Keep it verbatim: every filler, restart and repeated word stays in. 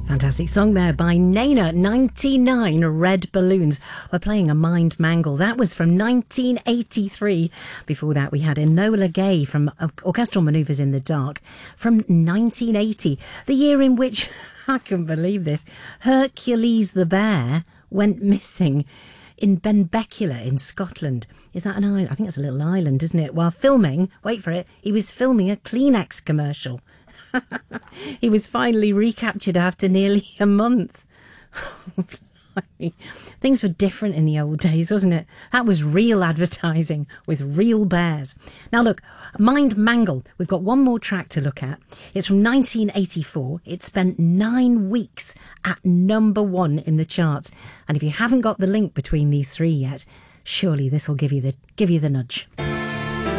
Fantastic song there by Nena, ninety-nine Red Balloons. We're playing a Mind Mangle. That was from nineteen eighty-three. Before that, we had Enola Gay from Orchestral Manoeuvres in the Dark from nineteen eighty, the year in which, I couldn't believe this, Hercules the bear went missing in Benbecula in Scotland. Is that an island? I think it's a little island, isn't it? While filming, wait for it, he was filming a Kleenex commercial. He was finally recaptured after nearly a month. Things were different in the old days, wasn't it? That was real advertising with real bears. Now look, Mind Mangle, we've got one more track to look at. It's from nineteen eighty-four. It spent nine weeks at number one in the charts. And if you haven't got the link between these three yet, surely this will give you the give you the nudge.